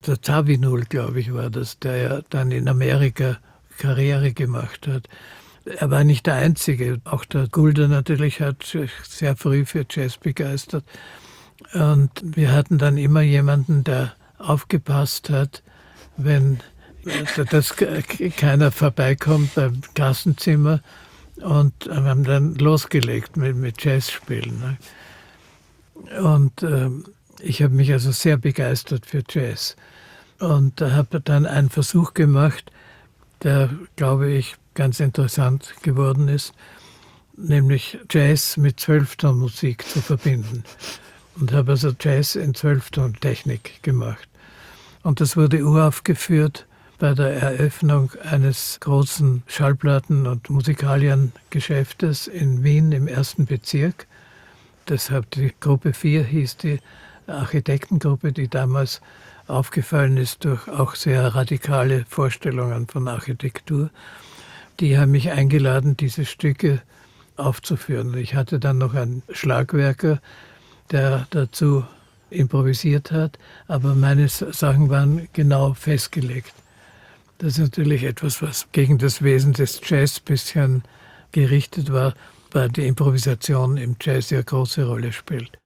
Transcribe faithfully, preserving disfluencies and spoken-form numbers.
der Zawinul, glaube ich, war das, der ja dann in Amerika Karriere gemacht hat. Er war nicht der Einzige. Auch der Gulder natürlich hat sich sehr früh für Jazz begeistert. Und wir hatten dann immer jemanden, der aufgepasst hat, wenn dass keiner vorbeikommt beim Klassenzimmer. Und wir haben dann losgelegt mit, mit Jazzspielen. Und äh, ich habe mich also sehr begeistert für Jazz. Und da habe dann einen Versuch gemacht, der, glaube ich, ganz interessant geworden ist, nämlich Jazz mit Zwölftonmusik zu verbinden. Und habe also Jazz in Zwölftontechnik gemacht. Und das wurde uraufgeführt bei der Eröffnung eines großen Schallplatten- und Musikaliengeschäftes in Wien im ersten Bezirk. Deshalb die Gruppe vier hieß die Architektengruppe, die damals aufgefallen ist durch auch sehr radikale Vorstellungen von Architektur. Die haben mich eingeladen, diese Stücke aufzuführen. Ich hatte dann noch einen Schlagwerker, der dazu improvisiert hat, aber meine Sachen waren genau festgelegt. Das ist natürlich etwas, was gegen das Wesen des Jazz ein bisschen gerichtet war, weil die Improvisation im Jazz ja eine große Rolle spielt.